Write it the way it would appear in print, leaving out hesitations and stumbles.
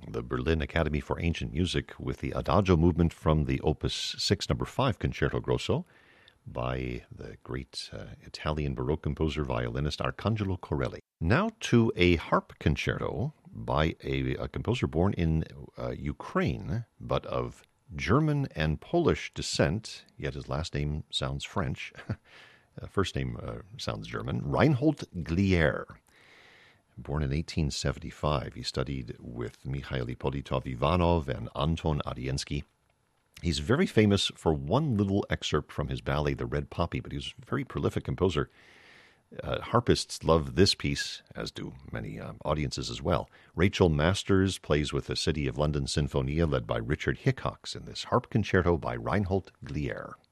the Berlin Academy for Ancient Music with the Adagio movement from the Opus 6, number 5 Concerto Grosso by the great Italian Baroque composer, violinist Arcangelo Corelli. Now to a harp concerto by a composer born in Ukraine, but of German and Polish descent, yet his last name sounds French. First name sounds German. Reinhold Glier. Born in 1875, he studied with Mikhail Ippolitov Ivanov and Anton Adiensky. He's very famous for one little excerpt from his ballet, The Red Poppy, but he was a very prolific composer. Harpists love this piece, as do many audiences as well. Rachel Masters plays with the City of London Sinfonia, led by Richard Hickox, in this harp concerto by Reinhold Glier.